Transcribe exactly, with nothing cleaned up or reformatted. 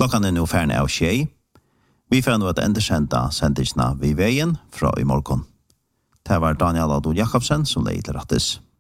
Klokkan er nå ferne av tjei. Vi får nå at endersenda sendisna vi veien fra i morgen. Det var Daniel Adol Jakobsen som leier til rattes.